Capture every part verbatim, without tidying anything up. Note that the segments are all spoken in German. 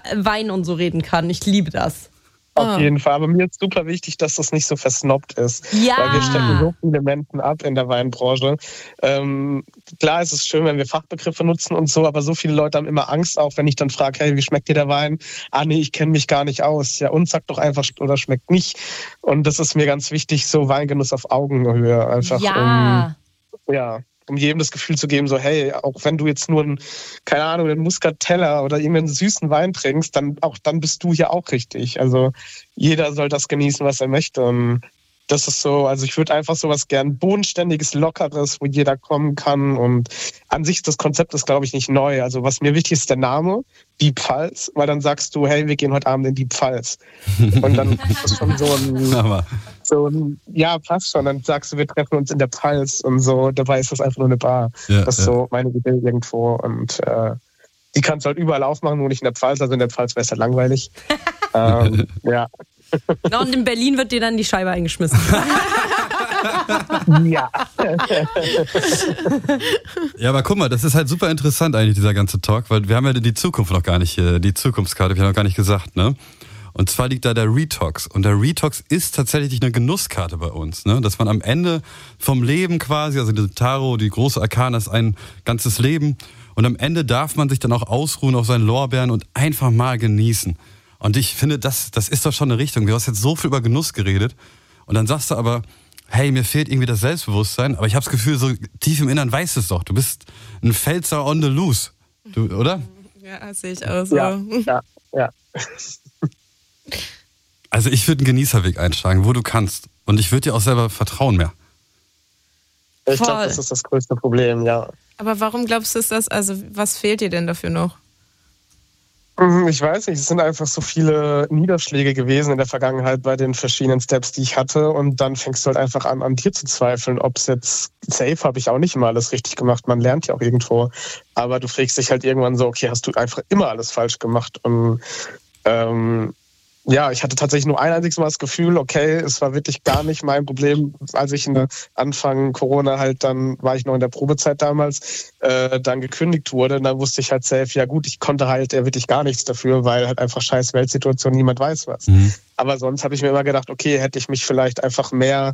Wein und so reden kann. Ich liebe das. Auf oh. jeden Fall. Aber mir ist super wichtig, dass das nicht so versnobbt ist. Ja. Weil wir stecken so viele Menschen ab in der Weinbranche. Ähm, klar ist es schön, wenn wir Fachbegriffe nutzen und so, aber so viele Leute haben immer Angst, auch wenn ich dann frage, hey, wie schmeckt dir der Wein? Ah nee, ich kenne mich gar nicht aus. Ja, und sag doch einfach, oder schmeckt nicht. Und das ist mir ganz wichtig, so Weingenuss auf Augenhöhe. Einfach ja. um, ja, um jedem das Gefühl zu geben, so hey, auch wenn du jetzt nur einen, keine Ahnung, einen Muscatella oder irgendeinen süßen Wein trinkst, dann auch dann bist du hier auch richtig. Also jeder soll das genießen, was er möchte. Und das ist so, also ich würde einfach sowas gern bodenständiges, lockeres, wo jeder kommen kann. Und an sich das Konzept ist, glaube ich, nicht neu. Also was mir wichtig ist, der Name, die Pfalz, weil dann sagst du, hey, wir gehen heute Abend in die Pfalz. Und dann ist das schon so ein, so ein, ja, passt schon. Dann sagst du, wir treffen uns in der Pfalz und so. Dabei ist das einfach nur eine Bar. Ja, das ist ja so meine Idee irgendwo. Und äh, die kannst du halt überall aufmachen, nur nicht in der Pfalz. Also in der Pfalz wäre es halt langweilig. ähm, ja. Na, und in Berlin wird dir dann die Scheibe eingeschmissen. Ja. Ja, aber guck mal, das ist halt super interessant eigentlich, dieser ganze Talk, weil wir haben ja die Zukunft noch gar nicht, die Zukunftskarte, wir haben noch gar nicht gesagt, ne? Und zwar liegt da der Retox. Und der Retox ist tatsächlich eine Genusskarte bei uns, ne? Dass man am Ende vom Leben quasi, also die Tarot, die große Arkana ist ein ganzes Leben. Und am Ende darf man sich dann auch ausruhen auf seinen Lorbeeren und einfach mal genießen. Und ich finde, das, das ist doch schon eine Richtung. Du hast jetzt so viel über Genuss geredet und dann sagst du aber, hey, mir fehlt irgendwie das Selbstbewusstsein, aber ich habe das Gefühl, so tief im Innern weißt du es doch. Du bist ein Pfälzer on the loose, du, oder? Ja, das sehe ich auch so. Ja, ja, ja. Also ich würde einen Genießerweg einschlagen, wo du kannst. Und ich würde dir auch selber vertrauen mehr. Ich glaube, das ist das größte Problem, ja. Aber warum glaubst du, ist das, also was fehlt dir denn dafür noch? Ich weiß nicht, es sind einfach so viele Niederschläge gewesen in der Vergangenheit bei den verschiedenen Steps, die ich hatte. Und dann fängst du halt einfach an, an dir zu zweifeln. Ob es jetzt safe habe ich auch nicht immer alles richtig gemacht. Man lernt ja auch irgendwo. Aber du fragst dich halt irgendwann so, okay, hast du einfach immer alles falsch gemacht? Und ähm, ja, ich hatte tatsächlich nur ein einziges Mal das Gefühl, okay, es war wirklich gar nicht mein Problem, als ich in der Anfang Corona halt, dann war ich noch in der Probezeit damals, äh, dann gekündigt wurde. Und dann wusste ich halt safe, ja gut, ich konnte halt äh, wirklich gar nichts dafür, weil halt einfach scheiß Weltsituation, niemand weiß was. Mhm. Aber sonst habe ich mir immer gedacht, okay, hätte ich mich vielleicht einfach mehr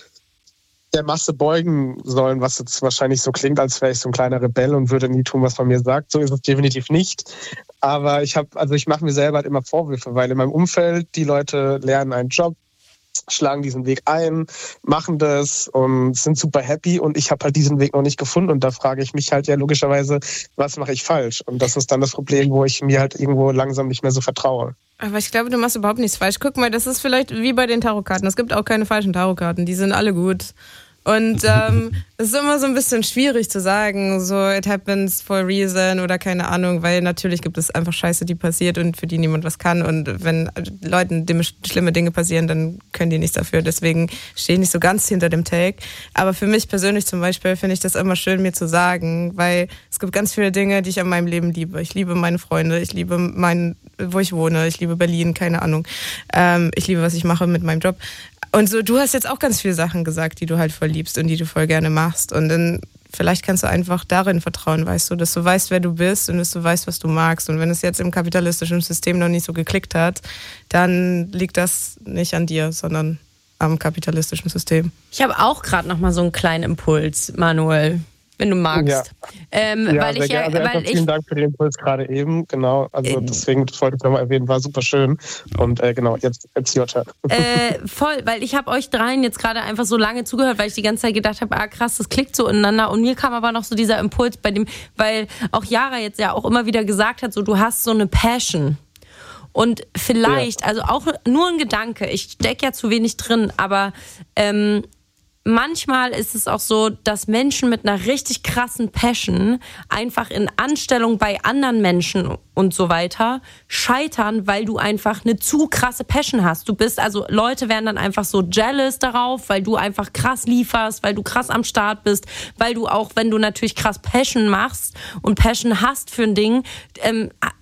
der Masse beugen sollen, was jetzt wahrscheinlich so klingt, als wäre ich so ein kleiner Rebell und würde nie tun, was man mir sagt. So ist es definitiv nicht. Aber ich habe, also ich mache mir selber halt immer Vorwürfe, weil in meinem Umfeld die Leute lernen einen Job, schlagen diesen Weg ein, machen das und sind super happy und ich habe halt diesen Weg noch nicht gefunden und da frage ich mich halt ja logischerweise, was mache ich falsch? Und das ist dann das Problem, wo ich mir halt irgendwo langsam nicht mehr so vertraue. Aber ich glaube, du machst überhaupt nichts falsch. Guck mal, das ist vielleicht wie bei den Tarotkarten. Es gibt auch keine falschen Tarotkarten, die sind alle gut. Und ähm, es ist immer so ein bisschen schwierig zu sagen, so it happens for a reason oder keine Ahnung, weil natürlich gibt es einfach Scheiße, die passiert und für die niemand was kann. Und wenn Leuten schlimme Dinge passieren, dann können die nichts dafür. Deswegen stehe ich nicht so ganz hinter dem Take. Aber für mich persönlich zum Beispiel finde ich das immer schön, mir zu sagen, weil es gibt ganz viele Dinge, die ich an meinem Leben liebe. Ich liebe meine Freunde, ich liebe mein, wo ich wohne, ich liebe Berlin, keine Ahnung. Ähm, ich liebe, was ich mache mit meinem Job. Und so, du hast jetzt auch ganz viele Sachen gesagt, die du halt voll liebst und die du voll gerne machst. Und dann vielleicht kannst du einfach darin vertrauen, weißt du, dass du weißt, wer du bist und dass du weißt, was du magst. Und wenn es jetzt im kapitalistischen System noch nicht so geklickt hat, dann liegt das nicht an dir, sondern am kapitalistischen System. Ich habe auch gerade noch mal so einen kleinen Impuls, Manuel, wenn du magst. Ja, ähm, ja weil sehr ich ja, gerne. Also weil vielen ich, Dank für den Impuls gerade eben, genau. Also ähm, deswegen, das wollte ich nochmal erwähnen, war super schön. Und äh, genau, jetzt jetzt Jutta. Äh, voll, weil ich habe euch dreien jetzt gerade einfach so lange zugehört, weil ich die ganze Zeit gedacht habe, ah krass, das klickt so ineinander. Und mir kam aber noch so dieser Impuls bei dem, weil auch Yara jetzt ja auch immer wieder gesagt hat, so du hast so eine Passion. Und vielleicht, ja. also auch nur ein Gedanke, ich stecke ja zu wenig drin, aber ähm, manchmal ist es auch so, dass Menschen mit einer richtig krassen Passion einfach in Anstellung bei anderen Menschen und so weiter scheitern, weil du einfach eine zu krasse Passion hast. Du bist, also Leute werden dann einfach so jealous darauf, weil du einfach krass lieferst, weil du krass am Start bist, weil du auch, wenn du natürlich krass Passion machst und Passion hast für ein Ding, ähm,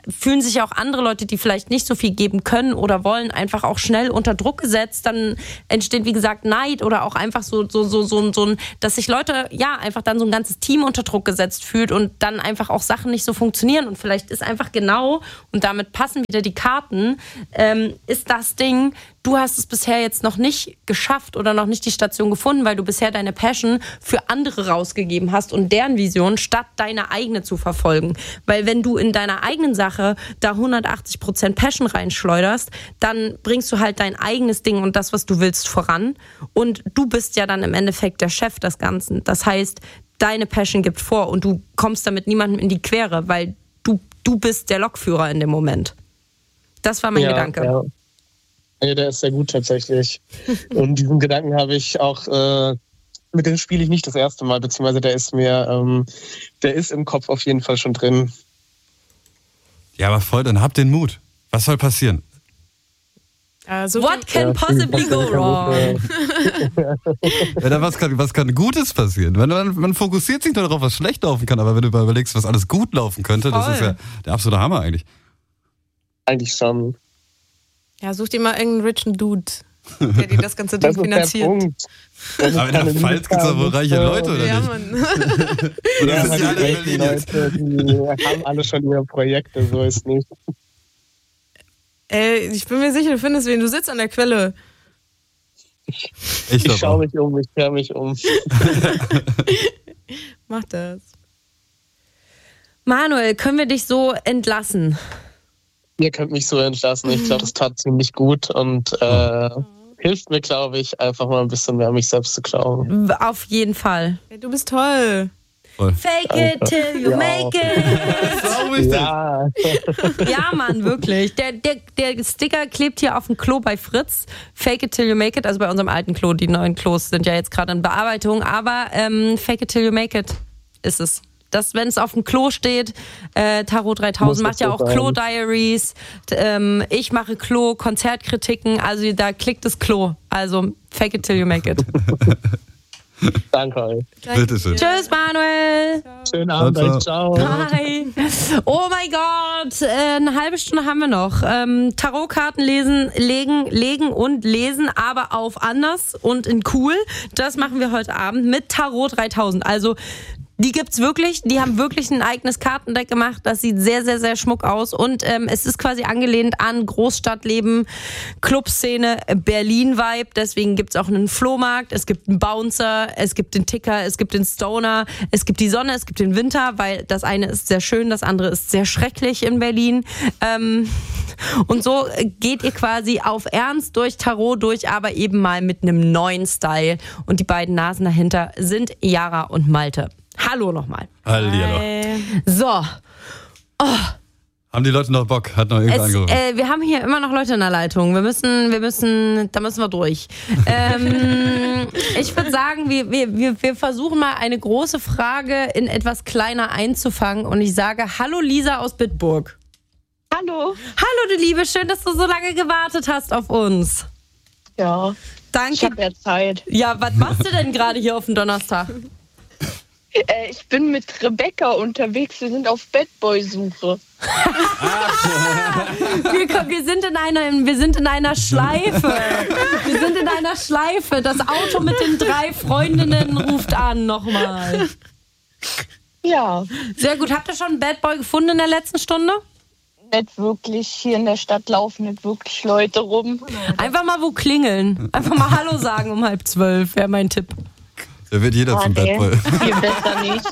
fühlen sich ja auch andere Leute, die vielleicht nicht so viel geben können oder wollen, einfach auch schnell unter Druck gesetzt. Dann entsteht, wie gesagt, Neid oder auch einfach so, so, so, so, so ein, dass sich Leute, ja, einfach dann so ein ganzes Team unter Druck gesetzt fühlt und dann einfach auch Sachen nicht so funktionieren. Und vielleicht ist einfach genau, und damit passen wieder die Karten, ähm, ist das Ding, du hast es bisher jetzt noch nicht geschafft oder noch nicht die Station gefunden, weil du bisher deine Passion für andere rausgegeben hast und deren Vision statt deine eigene zu verfolgen. Weil wenn du in deiner eigenen Sache da hundertachtzig Prozent Passion reinschleuderst, dann bringst du halt dein eigenes Ding und das, was du willst, voran. Und du bist ja dann im Endeffekt der Chef des Ganzen. Das heißt, deine Passion gibt vor und du kommst damit niemandem in die Quere, weil du, du bist der Lokführer in dem Moment. Das war mein ja, Gedanke. Ja. Ja, der ist sehr gut tatsächlich. Und diesen Gedanken habe ich auch, äh, mit dem spiele ich nicht das erste Mal, beziehungsweise der ist mir, ähm, der ist im Kopf auf jeden Fall schon drin. Ja, aber voll, dann habt den Mut. Was soll passieren? Uh, so What can ja, possibly go wrong? Ja, da was, kann, was kann Gutes passieren? Man, man, man fokussiert sich nur darauf, was schlecht laufen kann, aber wenn du überlegst, was alles gut laufen könnte, voll. Das ist ja der absolute Hammer eigentlich. Eigentlich schon. Ja, such dir mal irgendeinen richen Dude, der dir das ganze Ding Das ist finanziert. der Punkt. Aber in der Pfalz gibt es doch wohl reiche Leute, oder Ja, nicht? Mann. Oder Ja, sind die die alle in reichen Berlin jetzt? Leute, die haben alle schon ihre Projekte, so ist nicht. Ey, ich bin mir sicher, du findest wen. Du sitzt an der Quelle. Ich, Ich glaub schaue auch. mich um, ich höre mich um. Mach das. Manuel, können wir dich so entlassen? Ihr könnt mich so entlassen. Ich glaube, das tat ziemlich gut und äh, hilft mir, glaube ich, einfach mal ein bisschen mehr an mich selbst zu glauben. Auf jeden Fall. Ey, du bist toll. Voll. Fake it till you Ja. make it. Das ist auch wichtig. Ja, Ja, Mann, wirklich. Der, der, der Sticker klebt hier auf dem Klo bei Fritz. Fake it till you make it. Also bei unserem alten Klo. Die neuen Klos sind ja jetzt gerade in Bearbeitung. Aber ähm, fake it till you make it ist es. Das, wenn es auf dem Klo steht, äh, Tarot dreitausend Muss macht ja das auch so sein. Klo-Diaries. Ähm, ich mache Klo-Konzertkritiken. Also da klickt das Klo. Also fake it till you make it. danke euch. Bitte schön. Tschüss, Manuel. Schönen Abend Ciao, euch. Ciao. Hi. Oh mein Gott, äh, eine halbe Stunde haben wir noch. Ähm, Tarotkarten lesen, legen, legen und lesen, aber auf anders und in cool. Das machen wir heute Abend mit Tarot dreitausend. Also die gibt's wirklich, die haben wirklich ein eigenes Kartendeck gemacht. Das sieht sehr, sehr, sehr schmuck aus. Und ähm, es ist quasi angelehnt an Großstadtleben, Clubszene, Berlin-Vibe. Deswegen gibt's auch einen Flohmarkt, es gibt einen Bouncer, es gibt den Ticker, es gibt den Stoner, es gibt die Sonne, es gibt den Winter, weil das eine ist sehr schön, das andere ist sehr schrecklich in Berlin. Ähm, und so geht ihr quasi auf Ernst durch Tarot durch, aber eben mal mit einem neuen Style. Und die beiden Nasen dahinter sind Yara und Malte. Hallo nochmal. Hallihallo. Ey. So, Haben die Leute noch Bock? Hat noch irgendwer es, angerufen? äh, wir haben hier immer noch Leute in der Leitung. Wir müssen, wir müssen, da müssen wir durch. Ähm, ich würde sagen, wir, wir, wir versuchen mal eine große Frage in etwas kleiner einzufangen. Und ich sage, hallo Lisa aus Bitburg. Hallo. Hallo du Liebe, schön, dass du so lange gewartet hast auf uns. Ja, ich Danke. habe ja Zeit. Ja, was machst du denn gerade hier auf dem Donnerstag? Äh, ich bin mit Rebecca unterwegs. Wir sind auf Badboy-Suche. Wir, kommen- wir, sind in einer, wir sind in einer Schleife. Wir sind in einer Schleife. Das Auto mit den drei Freundinnen ruft an nochmal. Ja, Sehr gut. Habt ihr schon einen Bad Boy gefunden in der letzten Stunde? nicht wirklich. Hier in der Stadt laufen nicht wirklich Leute rum. Einfach mal wo klingeln. Einfach mal Hallo sagen um halb zwölf, wäre mein Tipp. Da wird jeder Ah, zum nee, Bad Boy. viel besser nicht.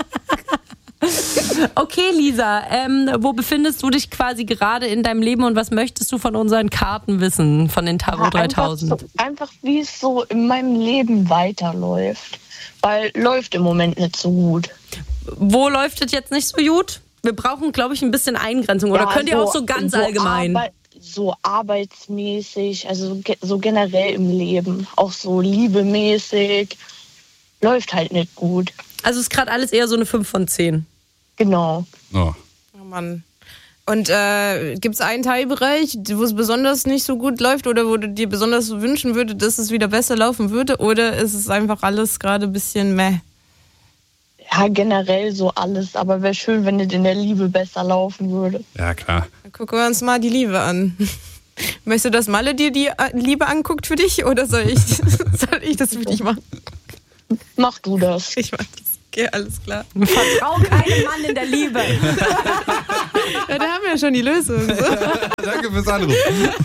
Okay, Lisa, ähm, wo befindest du dich quasi gerade in deinem Leben und was möchtest du von unseren Karten wissen, von den Tarot dreitausend? Einfach, so, einfach wie es so in meinem Leben weiterläuft. Weil läuft im Moment nicht so gut. Wo läuft es jetzt nicht so gut? Wir brauchen, glaube ich, ein bisschen Eingrenzung. Oder Ja, könnt ihr auch so ganz so allgemein? Arbeit, so arbeitsmäßig, also ge- so generell im Leben. Auch so liebemäßig. Läuft halt nicht gut. Also ist gerade alles eher so eine fünf von zehn. Genau. Oh. Oh Mann. Und äh, gibt es einen Teilbereich, wo es besonders nicht so gut läuft oder wo du dir besonders wünschen würdest, dass es wieder besser laufen würde? Oder ist es einfach alles gerade ein bisschen meh? Ja, generell so alles. Aber wäre schön, wenn es in der Liebe besser laufen würde. Ja, klar. Dann gucken wir uns mal die Liebe an. Möchtest du, dass Malle dir die Liebe anguckt für dich oder soll ich, soll ich das für dich machen? Mach du das. Ich mach das. Okay, alles klar. Vertrau keinem Mann in der Liebe. Ja, da haben wir ja schon die Lösung. So. Danke fürs Anrufen.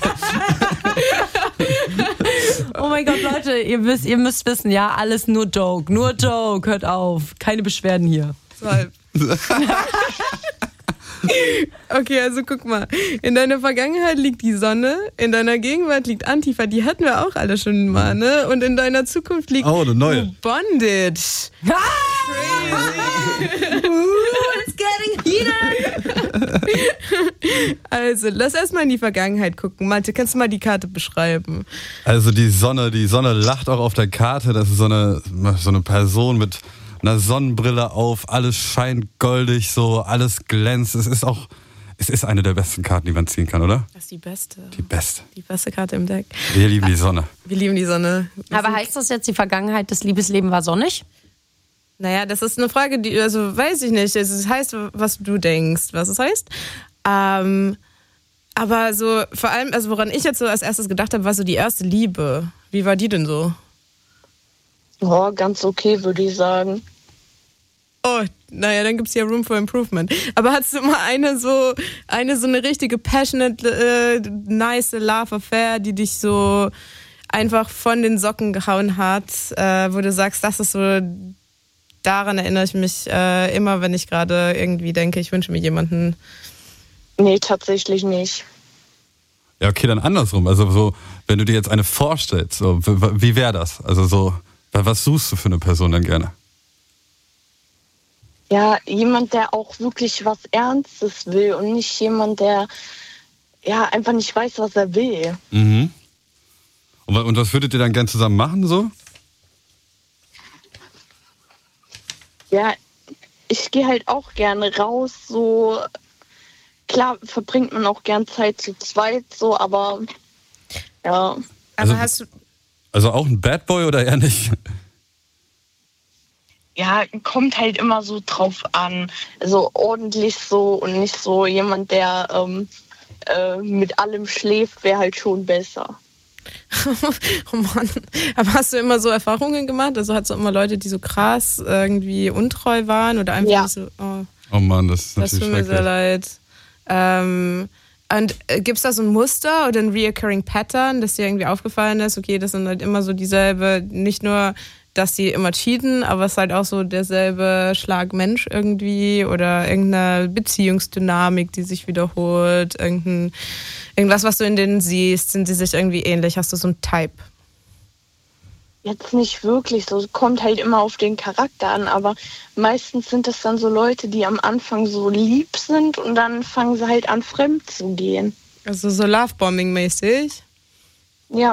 Oh mein Gott, Leute, ihr müsst, ihr müsst wissen, ja, alles nur Joke. Nur Joke, hört auf. Keine Beschwerden hier. So halb. Okay, also guck mal. In deiner Vergangenheit liegt die Sonne, in deiner Gegenwart liegt Antifa, die hatten wir auch alle schon mal, ne? Und in deiner Zukunft liegt Oh, eine neue. Bondage. Crazy. It's getting heated. Also, lass erstmal in die Vergangenheit gucken. Malte, kannst du mal die Karte beschreiben? Also die Sonne, die Sonne lacht auch auf der Karte. Das ist so eine, so eine Person mit einer Sonnenbrille auf. Alles scheint goldig, so alles glänzt. Es ist auch, es ist eine der besten Karten, die man ziehen kann, oder? Das ist die beste. Die beste. Die beste Karte im Deck. Wir lieben die Sonne. Wir lieben die Sonne. Aber heißt das jetzt, die Vergangenheit des Liebeslebens war sonnig? Naja, das ist eine Frage, die, also weiß ich nicht. Es heißt, was du denkst, was es heißt. Ähm, aber so, vor allem, also woran ich jetzt so als erstes gedacht habe, war so die erste Liebe. Wie war die denn so? Oh, ganz okay, würde ich sagen. Oh, naja, dann gibt's ja Room for Improvement. Aber hattest du mal eine so, eine so eine richtige passionate, äh, nice Love Affair, die dich so einfach von den Socken gehauen hat, äh, wo du sagst, das ist so, daran erinnere ich mich äh, immer, wenn ich gerade irgendwie denke, ich wünsche mir jemanden. Nee, tatsächlich nicht. Ja, okay, dann andersrum. Also so, wenn du dir jetzt eine vorstellst, so, wie wäre das? Also so, was suchst du für eine Person dann gerne? Ja, jemand, der auch wirklich was Ernstes will und nicht jemand, der ja einfach nicht weiß, was er will. Mhm. Und, und was würdet ihr dann gern zusammen machen, so? Ja, ich gehe halt auch gerne raus, so klar verbringt man auch gern Zeit zu zweit, so, aber ja. Aber Also- hast du, Also auch ein Bad Boy oder eher nicht? Ja, kommt halt immer so drauf an. Also ordentlich so und nicht so jemand, der ähm, äh, mit allem schläft, wäre halt schon besser. oh Mann. Aber hast du immer so Erfahrungen gemacht? Also hattest du immer Leute, die so krass irgendwie untreu waren oder einfach Ja. nicht so, oh, Oh Mann, das ist das natürlich tut mir sehr schrecklich. leid. Ähm, und äh, gibt es da so ein Muster oder ein reoccurring Pattern, das dir irgendwie aufgefallen ist? Okay, das sind halt immer so dieselbe, nicht nur, dass die immer cheaten, aber es ist halt auch so derselbe Schlag Mensch irgendwie oder irgendeine Beziehungsdynamik, die sich wiederholt, irgendein, irgendwas, was du in denen siehst, sind sie sich irgendwie ähnlich? Hast du so ein Type? Jetzt nicht wirklich so, kommt halt immer auf den Charakter an, aber meistens sind es dann so Leute, die am Anfang so lieb sind und dann fangen sie halt an, fremd zu gehen. Also so Lovebombing-mäßig? Ja,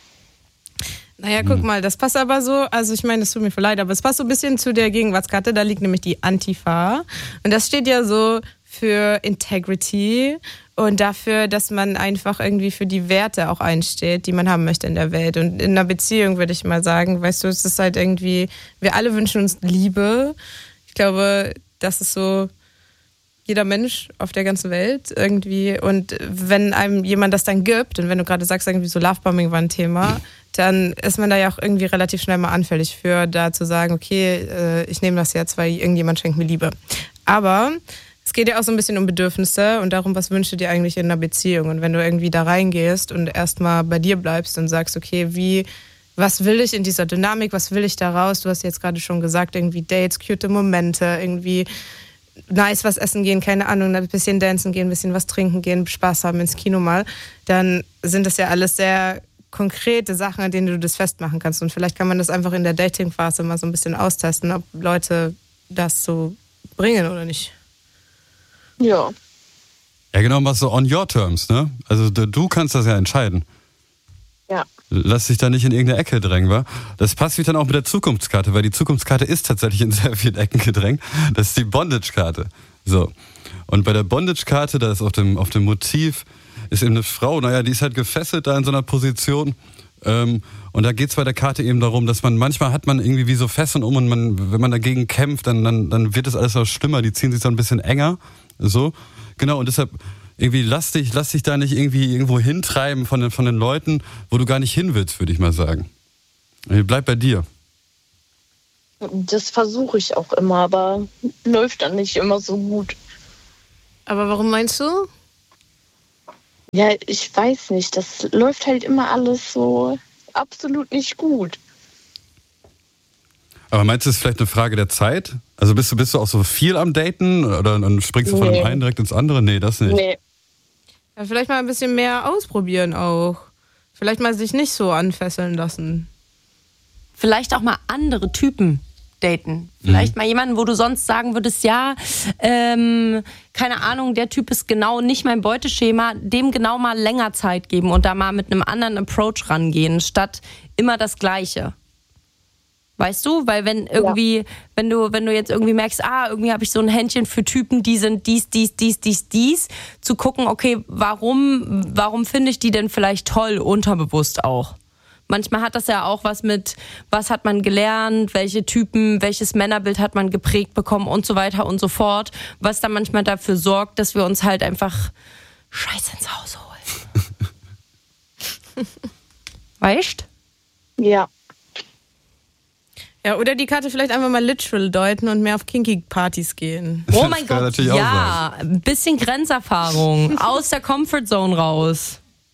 Naja, guck mal, das passt aber so, also ich meine, das tut mir voll leid, aber es passt so ein bisschen zu der Gegenwartskarte, da liegt nämlich die Antifa und das steht ja so für Integrity und dafür, dass man einfach irgendwie für die Werte auch einsteht, die man haben möchte in der Welt. Und in einer Beziehung würde ich mal sagen, weißt du, es ist halt irgendwie, wir alle wünschen uns Liebe. Ich glaube, das ist so jeder Mensch auf der ganzen Welt irgendwie. Und wenn einem jemand das dann gibt, und wenn du gerade sagst, irgendwie so Lovebombing war ein Thema, dann ist man da ja auch irgendwie relativ schnell mal anfällig für, da zu sagen, okay, äh, ich nehme das jetzt, weil irgendjemand schenkt mir Liebe. Aber es geht ja auch so ein bisschen um Bedürfnisse und darum, was wünschst du dir eigentlich in einer Beziehung? Und wenn du irgendwie da reingehst und erstmal bei dir bleibst und sagst, okay, wie, was will ich in dieser Dynamik, was will ich da raus? Du hast jetzt gerade schon gesagt, irgendwie Dates, cute Momente, irgendwie nice was essen gehen, keine Ahnung, ein bisschen dancen gehen, ein bisschen was trinken gehen, Spaß haben, ins Kino mal, dann sind das ja alles sehr konkrete Sachen, an denen du das festmachen kannst. Und vielleicht kann man das einfach in der Dating-Phase mal so ein bisschen austesten, ob Leute das so bringen oder nicht. ja. Ja, genau, machst du on your terms, ne? Also du, du kannst das ja entscheiden. Ja. Lass dich da nicht in irgendeine Ecke drängen, wa? Das passt wie dann auch mit der Zukunftskarte, weil die Zukunftskarte ist tatsächlich in sehr vielen Ecken gedrängt. Das ist die Bondage-Karte. So. Und bei der Bondage-Karte, da ist auf dem, auf dem Motiv, ist eben eine Frau, naja, die ist halt gefesselt da in so einer Position Ähm, und da geht es bei der Karte eben darum, dass man, manchmal hat man irgendwie wie so Fesseln um und man, wenn man dagegen kämpft, dann, dann, dann wird es alles noch schlimmer, die ziehen sich so ein bisschen enger, so. Genau, und deshalb irgendwie lass dich, lass dich da nicht irgendwie irgendwo hintreiben von den, von den Leuten, wo du gar nicht hin willst, würde ich mal sagen. Bleib bei dir. Das versuche ich auch immer, aber läuft dann nicht immer so gut. Aber warum meinst du? Ja, ich weiß nicht. Das läuft halt immer alles so absolut nicht gut. Aber meinst du, es ist vielleicht eine Frage der Zeit? Also bist du, bist du auch so viel am Daten oder dann springst du von Nee. dem einen direkt ins andere? Nee, das nicht. Nee. Ja, vielleicht mal ein bisschen mehr ausprobieren auch. Vielleicht mal sich nicht so anfesseln lassen. Vielleicht auch mal andere Typen daten. Vielleicht Mhm. mal jemanden, wo du sonst sagen würdest, ja, ähm, keine Ahnung, der Typ ist genau nicht mein Beuteschema, dem genau mal länger Zeit geben und da mal mit einem anderen Approach rangehen, statt immer das Gleiche. Weißt du? Weil wenn irgendwie, ja. wenn du, wenn du jetzt irgendwie merkst, ah, irgendwie habe ich so ein Händchen für Typen, die sind dies, dies, dies, dies, dies, zu gucken, okay, warum, warum finde ich die denn vielleicht toll, unterbewusst auch? Manchmal hat das ja auch was mit, was hat man gelernt, welche Typen, welches Männerbild hat man geprägt bekommen und so weiter und so fort, was dann manchmal dafür sorgt, dass wir uns halt einfach Scheiße ins Haus holen. Weißt? Ja. Ja, oder die Karte vielleicht einfach mal literal deuten und mehr auf Kinky-Partys gehen. Oh Das mein kann Gott, natürlich auch ja, ein bisschen Grenzerfahrung, aus der Comfortzone raus.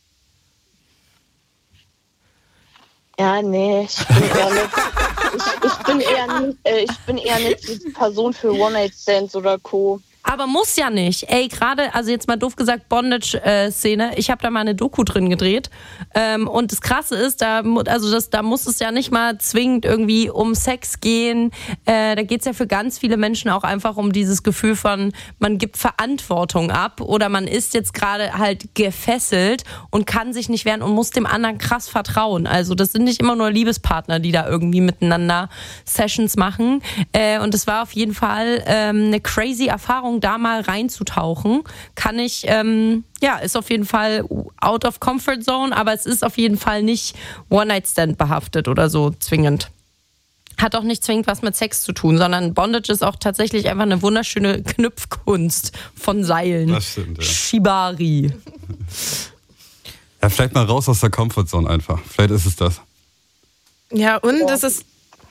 Ja, nee, ich bin eher nicht, ich, ich bin eher nicht, äh, ich bin eher nicht die Person für One-Night-Stands oder Co. Aber muss ja nicht. Ey, gerade, also jetzt mal doof gesagt, Bondage-Szene. Ich habe da mal eine Doku drin gedreht. Ähm, und das Krasse ist, da, also das, da muss es ja nicht mal zwingend irgendwie um Sex gehen. Äh, da geht's ja für ganz viele Menschen auch einfach um dieses Gefühl von, man gibt Verantwortung ab oder man ist jetzt gerade halt gefesselt und kann sich nicht wehren und muss dem anderen krass vertrauen. Also das sind nicht immer nur Liebespartner, die da irgendwie miteinander Sessions machen. Äh, und es war auf jeden Fall ähm, eine crazy Erfahrung, da mal reinzutauchen, kann ich, ähm, ja, ist auf jeden Fall out of comfort zone, aber es ist auf jeden Fall nicht One-Night-Stand behaftet oder so zwingend. Hat auch nicht zwingend was mit Sex zu tun, sondern Bondage ist auch tatsächlich einfach eine wunderschöne Knüpfkunst von Seilen. Das stimmt, ja. Shibari. Ja, vielleicht mal raus aus der Comfortzone einfach. Vielleicht ist es das. Ja, und es ist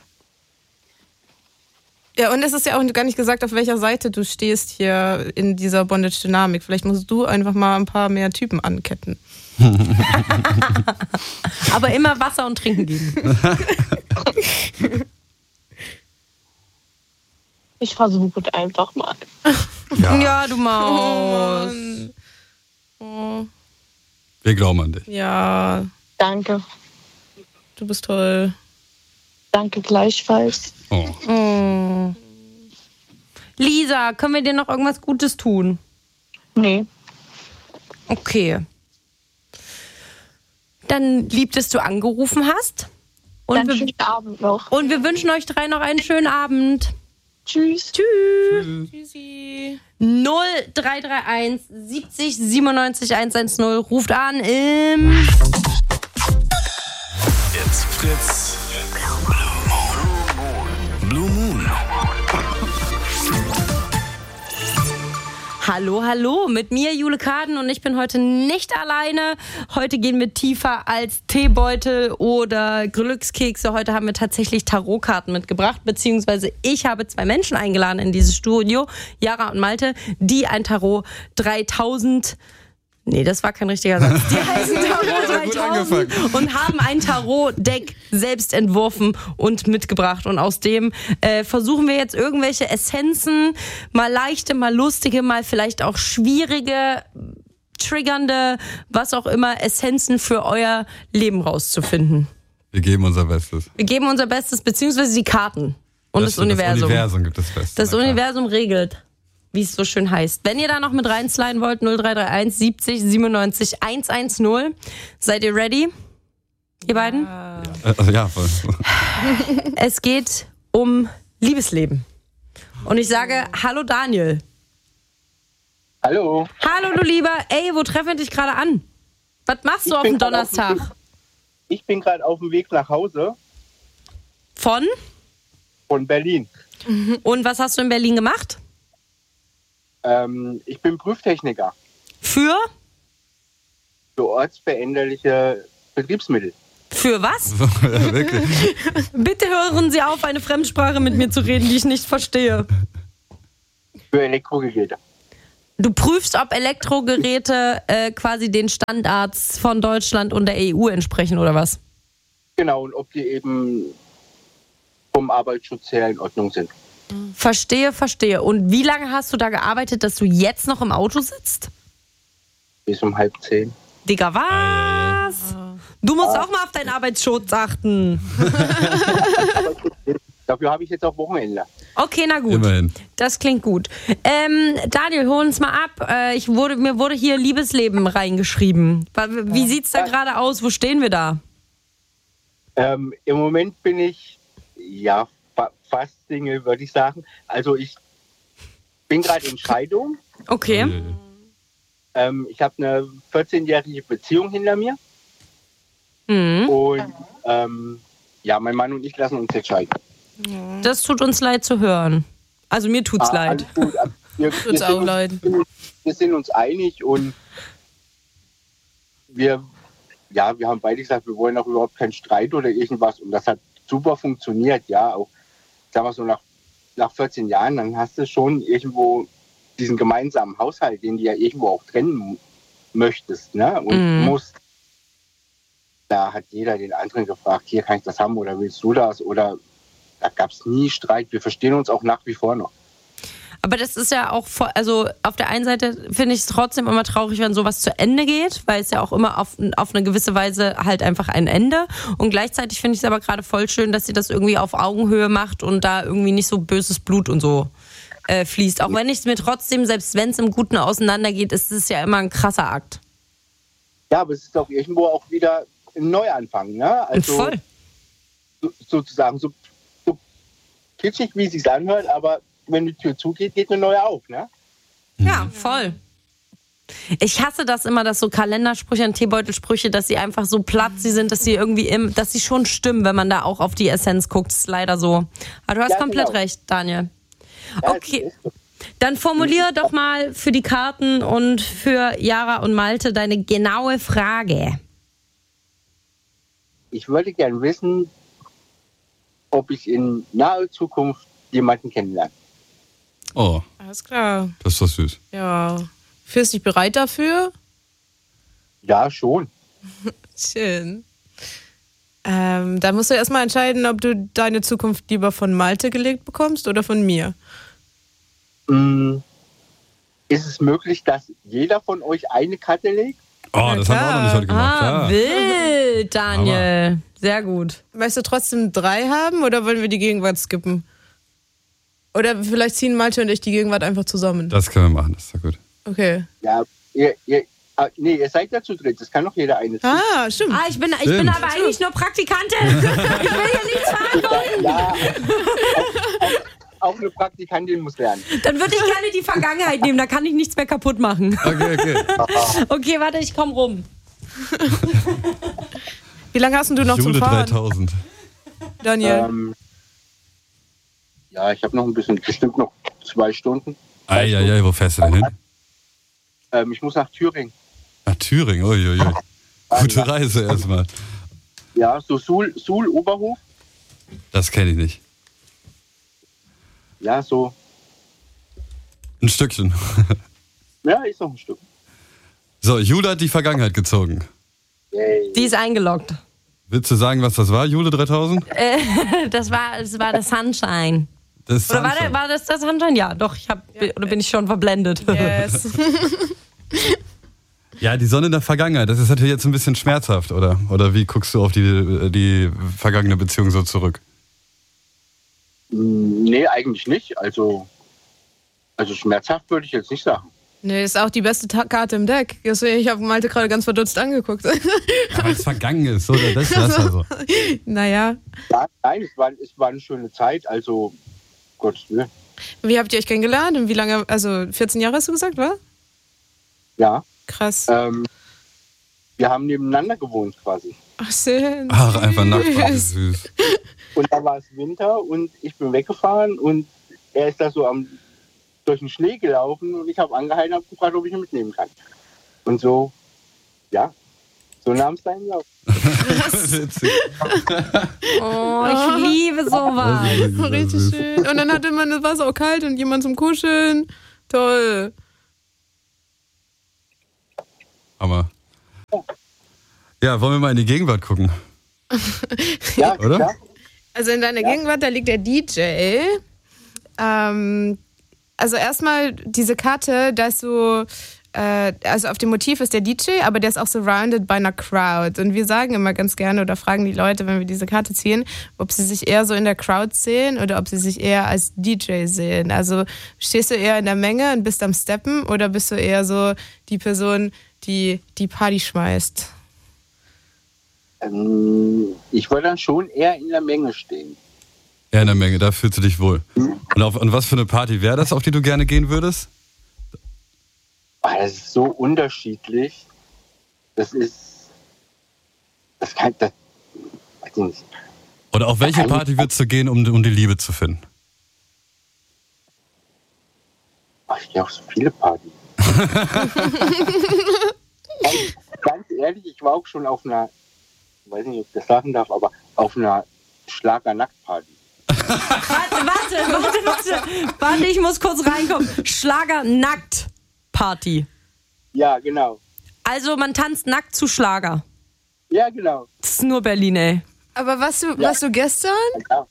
Ja, und es ist ja auch gar nicht gesagt, auf welcher Seite du stehst hier in dieser Bondage-Dynamik. Vielleicht musst du einfach mal ein paar mehr Typen anketten. Aber immer Wasser und Trinken geben. Ich versuche es einfach mal. Ja. Ja, du Maus. Oh, Wir glauben an dich. ja, Danke. du bist toll. Danke gleichfalls. Oh. Oh. Lisa, können wir dir noch irgendwas Gutes tun? Nee. Okay. Dann lieb, dass du angerufen hast. Und Dann wir, schönen Abend noch. und wir wünschen euch drei noch einen schönen Abend. Tschüss. Tschüss. Tschüssi. null drei drei eins siebzig siebenundneunzig hundertzehn ruft an im It's Fritz. Blue Moon. Hallo, hallo, mit mir Jule Kaden und ich bin heute nicht alleine. Heute gehen wir tiefer als Teebeutel oder Glückskekse. Heute haben wir tatsächlich Tarotkarten mitgebracht, beziehungsweise ich habe zwei Menschen eingeladen in dieses Studio, Jara und Malte, die ein Tarot dreitausend... Nee, das war kein richtiger Satz. Die heißen Tarot dreitausend und haben ein Tarot-Deck selbst entworfen und mitgebracht. Und aus dem äh, versuchen wir jetzt irgendwelche Essenzen, mal leichte, mal lustige, mal vielleicht auch schwierige, triggernde, was auch immer, Essenzen für euer Leben rauszufinden. Wir geben unser Bestes. Wir geben unser Bestes, beziehungsweise die Karten und das, das Universum. Das Universum gibt das Beste. Das Universum regelt, wie es so schön heißt. Wenn ihr da noch mit reinsliden wollt, null drei drei eins siebzig siebenundneunzig hundertzehn. Seid ihr ready? Ihr beiden? Ja, also, ja voll. Es geht um Liebesleben. Und ich sage, hallo Daniel. Hallo. Hallo du Lieber. Ey, wo treffen wir dich gerade an? Was machst du Ich auf bin dem gerade auf dem Donnerstag? ich bin gerade auf dem Weg nach Hause Von? von Berlin. Und was hast du in Berlin gemacht? Ähm, ich bin Prüftechniker Für? für ortsveränderliche Betriebsmittel. Für was? Ja, wirklich. Bitte hören Sie auf, eine Fremdsprache mit mir zu reden, die ich nicht verstehe. Für Elektrogeräte. Du prüfst, ob Elektrogeräte äh, quasi den Standards von Deutschland und der E U entsprechen, oder was? Genau, und ob die eben vom Arbeitsschutz her in Ordnung sind. Verstehe, verstehe. Und wie lange hast du da gearbeitet, dass du jetzt noch im Auto sitzt? Bis um halb zehn. Digga, was? Du musst auch mal auf deinen Arbeitsschutz achten. Dafür habe ich jetzt auch Wochenende. Okay, na gut. Immerhin. Das klingt gut. Ähm, Daniel, hol uns mal ab. Äh, ich wurde, mir wurde hier Liebesleben reingeschrieben. Wie sieht's da gerade aus? Wo stehen wir da? Ähm, Im Moment bin ich, ja, fa- fast Single, würde ich sagen. Also ich bin gerade in Scheidung. Okay. Ähm, ich habe eine vierzehnjährige Beziehung hinter mir. Mhm. Und ähm, ja, mein Mann und ich lassen uns jetzt scheiden. Das tut uns leid zu hören. Also mir tut's Ah, leid. alles gut. Wir, wir, Tut's sind auch uns, leid. wir sind uns einig und wir, ja, wir haben beide gesagt, wir wollen auch überhaupt keinen Streit oder irgendwas. Und das hat super funktioniert, ja. Auch, sagen wir so, nach, nach vierzehn Jahren, dann hast du schon irgendwo diesen gemeinsamen Haushalt, den du ja irgendwo auch trennen möchtest, ne? Und Mhm. musst. Da hat jeder den anderen gefragt, hier, kann ich das haben oder willst du das? Oder da gab es nie Streit. Wir verstehen uns auch nach wie vor noch. Aber das ist ja auch, voll- also auf der einen Seite finde ich es trotzdem immer traurig, wenn sowas zu Ende geht, weil es ja auch immer auf, auf eine gewisse Weise halt einfach ein Ende. Und gleichzeitig finde ich es aber gerade voll schön, dass sie das irgendwie auf Augenhöhe macht und da irgendwie nicht so böses Blut und so äh, fließt. Auch wenn ich es mir trotzdem, selbst wenn es im Guten auseinandergeht, ist es ja immer ein krasser Akt. Ja, aber es ist doch irgendwo auch wieder ein Neuanfang, ne? Also Voll. so, sozusagen so, so kitschig, wie es sich anhört, aber wenn die Tür zugeht, geht eine neue auf, ne? Ja, voll. Ich hasse das immer, dass so Kalendersprüche und Teebeutelsprüche, dass sie einfach so platt sie sind, dass sie irgendwie im, dass sie schon stimmen, wenn man da auch auf die Essenz guckt. Das ist leider so. Aber du hast Ja, komplett genau. recht, Daniel. Ja, Okay. es ist so. Dann formuliere doch mal für die Karten und für Yara und Malte deine genaue Frage. Ich würde gern wissen, ob ich in naher Zukunft jemanden kennenlerne. Oh, Alles klar. das ist doch süß. Ja. Fühlst du dich bereit dafür? Ja, schon. Schön. Ähm, da musst du erstmal entscheiden, ob du deine Zukunft lieber von Malte gelegt bekommst oder von mir. Mm, ist es möglich, dass jeder von euch eine Karte legt? Oh, das haben wir auch noch nicht heute gemacht. Ah, Ja. wild, Daniel. Sehr gut. Möchtest du trotzdem drei haben oder wollen wir die Gegenwart skippen? Oder vielleicht ziehen Malte und ich die Gegenwart einfach zusammen. Das können wir machen, das ist doch gut. Okay. Ja, ihr, ihr, ah, nee, ihr seid ja zu dritt. Das kann doch jeder eine ziehen. Ah, stimmt. Ah, ich bin, ich Stimmt. bin aber eigentlich nur Praktikantin. Ich will hier nichts verantworten. Ja, auch, auch eine Praktikantin muss lernen. Dann würde ich gerne die Vergangenheit nehmen, da kann ich nichts mehr kaputt machen. Okay, okay. Okay, warte, ich komm rum. Wie lange hast denn du noch Jule zum Fahren, dreitausend. Daniel? Ähm, ja, ich habe noch ein bisschen, bestimmt noch zwei Stunden. Eieiei, wo fährst du denn hin? Ähm, ich muss nach Thüringen. Nach Thüringen, uiuiui. Gute Reise erstmal. Ja, so Suhl, Suhl Oberhof. Das kenne ich nicht. Ja, so. Ein Stückchen. Ja, ist noch ein Stück. So, Jule hat die Vergangenheit gezogen. Yay. Die ist eingeloggt. Willst du sagen, was das war, Jule dreitausend? Äh, das war, das war das Sunshine. Das Oder war, Sunshine. der, war das das Sunshine? Ja, doch, ich hab, oder bin ich schon verblendet? Yes. Ja, die Sonne in der Vergangenheit, das ist natürlich jetzt ein bisschen schmerzhaft, oder? Oder wie guckst du auf die, die vergangene Beziehung so zurück? Nee, eigentlich nicht. Also, also schmerzhaft würde ich jetzt nicht sagen. Nee, ist auch die beste Ta- Karte im Deck. Deswegen, ich habe Malte gerade ganz verdutzt angeguckt. Ja, weil es vergangen ist, oder? Das ist das also. Naja. Ja, nein, es war, es war eine schöne Zeit. Also, Gottes Willen. Wie habt ihr euch kennengelernt und wie lange? Also vierzehn Jahre hast du gesagt, wa? Ja. Krass. Ähm, Wir haben nebeneinander gewohnt quasi. Ach, schön. Ach, einfach Nachbarn, Süß. süß. Und da war es Winter und ich bin weggefahren und er ist da so am, durch den Schnee gelaufen und ich habe angehalten und habe gefragt, ob ich ihn mitnehmen kann. Und so, ja, so nahm es seinen Lauf. Witzig. Oh, ich liebe sowas. Das ist wirklich sehr Richtig süß. schön. Und dann hatte man das Wasser auch kalt und jemand zum Kuscheln. Toll. Hammer. Ja, wollen wir mal in die Gegenwart gucken? Ja, Oder? klar. Also in deiner Gegenwart, da liegt der D J. Ähm, also erstmal diese Karte, da ist so, äh, also auf dem Motiv ist der D J, aber der ist auch surrounded by einer Crowd. Und wir sagen immer ganz gerne oder fragen die Leute, wenn wir diese Karte ziehen, ob sie sich eher so in der Crowd sehen oder ob sie sich eher als D J sehen. Also stehst du eher in der Menge und bist am Steppen oder bist du eher so die Person, die die Party schmeißt? Ähm, ich wollte dann schon eher in der Menge stehen. Ja, in der Menge, da fühlst du dich wohl. Und auf und was für eine Party wäre das, auf die du gerne gehen würdest? Ah, das ist so unterschiedlich. Das ist, das kann, das, weiß ich nicht. Oder auf welche Party würdest du gehen, um, um die Liebe zu finden? Ach, ich gehe auf so viele Partys. ganz, ganz ehrlich, ich war auch schon auf einer, ich weiß nicht, ob ich das sagen darf, aber auf einer Schlager-Nackt-Party. Warte, warte, warte, warte. Warte, ich muss kurz reinkommen. Schlager-Nackt-Party. Ja, genau. Also man tanzt nackt zu Schlager. Ja, genau. Das ist nur Berlin, ey. Aber warst du, Ja. warst du gestern? Ja.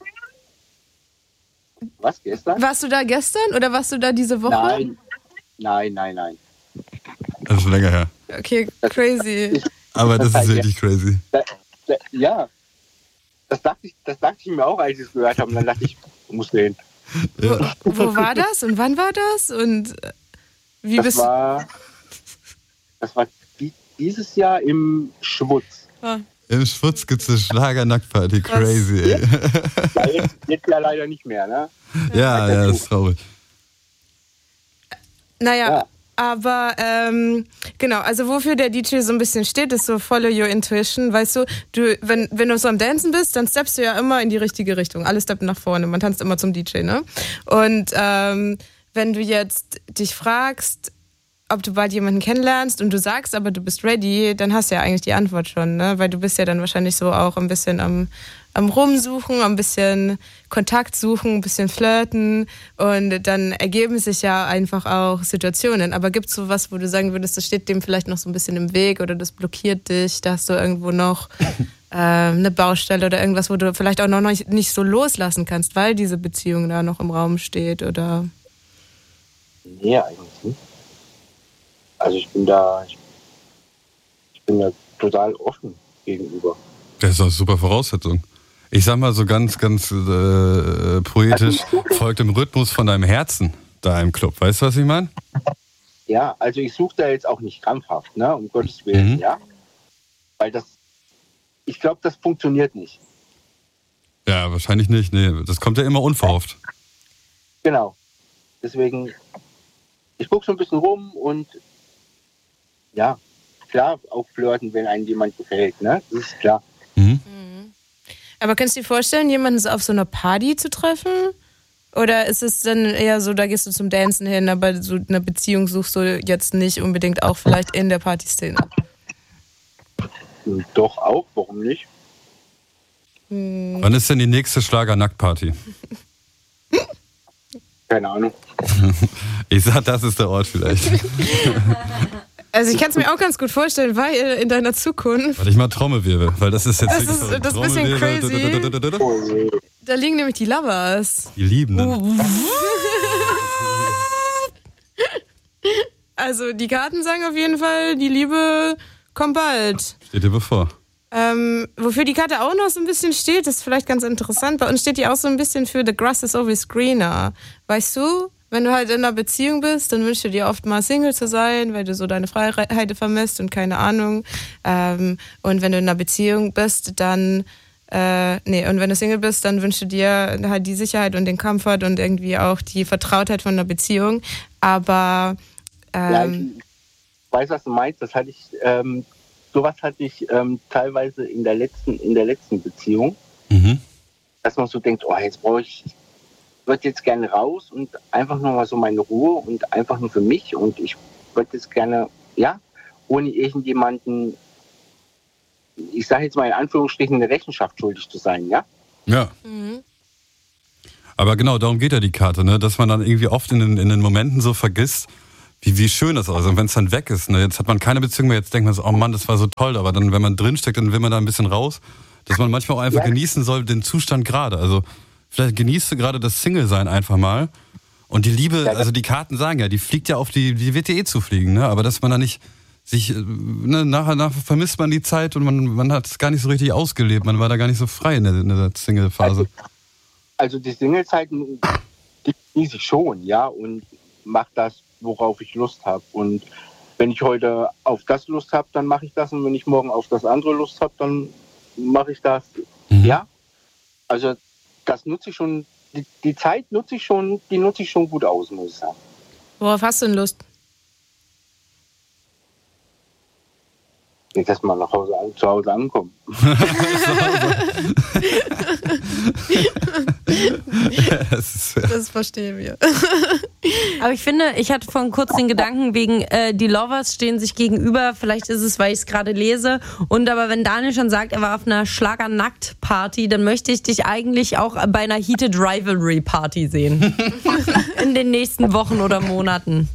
Was, gestern? Warst du da gestern oder warst du da diese Woche? Nein, nein, nein, nein. Das ist schon länger her. Okay, crazy. Aber das ist wirklich crazy. Da, da, ja, das dachte, ich, das dachte ich mir auch, als ich es gehört habe. Und dann dachte ich, du musst hin. Ja. Wo war das und wann war das? Und äh, wie Das bist war, das war die, dieses Jahr im Schwutz. du? Ah. Im Schwutz gibt's eine Schlager-Nacktparty. Crazy, ey. Ja, jetzt, jetzt ja leider nicht mehr, ne? Ja, ja, das ist traurig. Naja, Ja. aber ähm, genau, also wofür der D J so ein bisschen steht, ist so follow your intuition, weißt du, du wenn, wenn du so am Dancen bist, dann steppst du ja immer in die richtige Richtung, alle steppen nach vorne, man tanzt immer zum D J, ne? Und ähm, wenn du jetzt dich fragst, ob du bald jemanden kennenlernst und du sagst, aber du bist ready, dann hast du ja eigentlich die Antwort schon, ne? Weil du bist ja dann wahrscheinlich so auch ein bisschen am, am Rumsuchen, ein bisschen Kontakt suchen, ein bisschen flirten und dann ergeben sich ja einfach auch Situationen. Aber gibt es so was, wo du sagen würdest, das steht dem vielleicht noch so ein bisschen im Weg oder das blockiert dich, da hast du irgendwo noch äh, eine Baustelle oder irgendwas, wo du vielleicht auch noch nicht, nicht so loslassen kannst, weil diese Beziehung da noch im Raum steht oder... Nee, eigentlich nicht. Also ich bin da, ich, ich bin da total offen gegenüber. Das ist doch eine super Voraussetzung. Ich sag mal so ganz, ganz äh, poetisch, folgt dem Rhythmus von deinem Herzen da im Club. Weißt du, was ich meine? Ja, also ich suche da jetzt auch nicht krampfhaft, ne, um Gottes Willen, Mhm. ja. Weil das, ich glaube, das funktioniert nicht. Ja, wahrscheinlich nicht. Nee, das kommt ja immer unverhofft. Genau. Deswegen, ich gucke so ein bisschen rum und ja, klar, auch flirten, wenn einem jemand gefällt, ne? Das ist klar. Mhm. Aber kannst du dir vorstellen, jemanden so auf so einer Party zu treffen? Oder ist es dann eher so, da gehst du zum Dancen hin, aber so eine Beziehung suchst du jetzt nicht unbedingt auch vielleicht in der Partyszene? Und doch auch, warum nicht? Wann ist denn die nächste Schlager-Nacktparty? Keine Ahnung. Ich sag, das ist der Ort vielleicht. Also ich kann es mir auch ganz gut vorstellen, weil in deiner Zukunft, Warte, ich mal Trommelwirbel, weil das ist jetzt Das wirklich ist- so das ist ein bisschen Trommelwirbel. Oh, je. da liegen nämlich die Lovers. Die Liebenden. Oh. Also die Karten sagen auf jeden Fall, die Liebe kommt bald. Steht dir bevor. Ähm, wofür die Karte auch noch so ein bisschen steht, ist vielleicht ganz interessant. Bei uns steht die auch so ein bisschen für The Grass is always greener. Weißt du, wenn du halt in einer Beziehung bist, dann wünschst du dir oft mal Single zu sein, weil du so deine Freiheit vermisst und keine Ahnung. Ähm, und wenn du in einer Beziehung bist, dann äh, nee, und wenn du Single bist, dann wünschst du dir halt die Sicherheit und den Comfort und irgendwie auch die Vertrautheit von einer Beziehung. Aber Ja, ähm, ich weiß, was du meinst. Das hatte ich ähm, sowas hatte ich ähm, teilweise in der letzten, in der letzten Beziehung, Mhm. dass man so denkt, oh, jetzt brauche ich, ich würde jetzt gerne raus und einfach nur mal so meine Ruhe und einfach nur für mich und ich würde jetzt gerne, ja, ohne irgendjemanden, ich sage jetzt mal in Anführungsstrichen, eine Rechenschaft schuldig zu sein, ja? Ja. Mhm. Aber genau, darum geht ja die Karte, ne? Dass man dann irgendwie oft in den, in den Momenten so vergisst, wie, wie schön das ist. Und wenn es dann weg ist, ne? Jetzt hat man keine Beziehung mehr, jetzt denkt man so, oh Mann, das war so toll. Aber dann, wenn man drinsteckt, dann will man da ein bisschen raus, dass man manchmal auch einfach Ja. genießen soll, den Zustand gerade. Also vielleicht genießt du gerade das Single-Sein einfach mal. Und die Liebe, also die Karten sagen ja, die fliegt ja auf die, die wird ja eh zufliegen, ne? Aber dass man da nicht sich, äh, ne, nachher, nachher vermisst man die Zeit und man, man hat es gar nicht so richtig ausgelebt. Man war da gar nicht so frei in der, in der Single-Phase. Also die Singlezeiten, die genieße ich schon, ja, und mache das, worauf ich Lust habe. Und wenn ich heute auf das Lust habe, dann mache ich das. Und wenn ich morgen auf das andere Lust habe, dann mache ich das. Mhm. Ja, also das nutze ich schon, die, die Zeit nutze ich schon, die nutze ich schon gut aus, muss ich sagen. Worauf hast du denn Lust? Jetzt erstmal nach Hause an, zu Hause ankommen. Das ist, Das verstehen wir. Aber ich finde, ich hatte vorhin kurz den Gedanken wegen, äh, die Lovers stehen sich gegenüber. Vielleicht ist es, weil ich es gerade lese. Und aber wenn Daniel schon sagt, er war auf einer Schlager-Nackt-Party, dann möchte ich dich eigentlich auch bei einer Heated Rivalry-Party sehen. In den nächsten Wochen oder Monaten.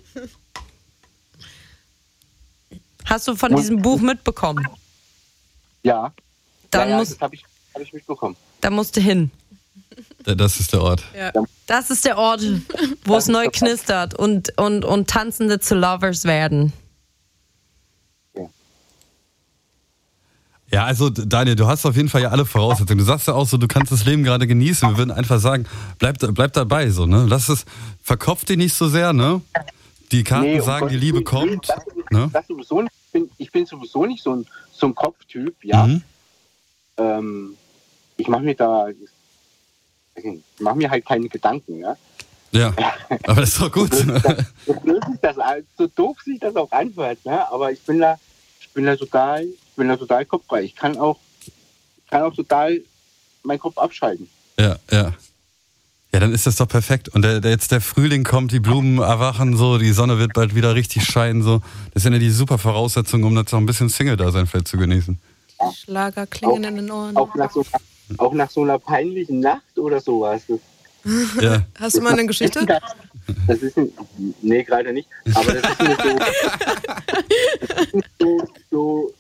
Hast du von diesem Buch mitbekommen? Ja, Dann ja, ja, muss, das habe ich, hab ich mitbekommen. da musst du hin. das ist der Ort. Das ist der Ort, wo es neu knistert und, und, und Tanzende zu Lovers werden. Ja, also Daniel, du hast auf jeden Fall ja alle Voraussetzungen. Du sagst ja auch so, du kannst das Leben gerade genießen. Wir würden einfach sagen, bleib, bleib dabei so, ne? Lass es, verkopf dich nicht so sehr, ne? Die Karten Nee, um sagen, die Gottes Liebe Willen, kommt. Das, Ne? das sowieso nicht. Ich bin, ich bin sowieso nicht so ein, so ein Kopftyp, ja. Mhm. Ähm, ich mache mir da, ich mache mir halt keine Gedanken, ja. Ja, aber das ist doch gut. So blöd sich das, so doof sich das auch anhört, ne? Aber ich bin da, ich bin da total, ich bin da total kopffrei. Ich kann auch, ich kann auch total meinen Kopf abschalten. Ja, ja. Ja, dann ist das doch perfekt. Und der, der jetzt der Frühling kommt, die Blumen erwachen so, die Sonne wird bald wieder richtig scheinen so. Das sind ja die super Voraussetzungen, um jetzt noch ein bisschen Single-Dasein vielleicht zu genießen. Schlager klingen in den Ohren. Auch nach so, auch nach so einer peinlichen Nacht oder sowas. Das, Ja. Hast du mal eine Geschichte? das, das ist ein, nee, gerade nicht. Aber das ist mir so, das ist mir so, so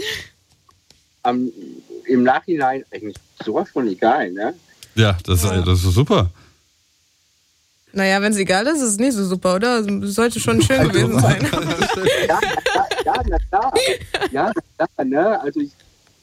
am, im Nachhinein eigentlich sowas von egal, ne? Ja, das, ist- das ist super. Naja, wenn es egal ist, ist es nicht so super, oder? Es sollte schon schön gewesen sein. Ja, ja, ja, na klar. Ja, na klar, ne? Also ich,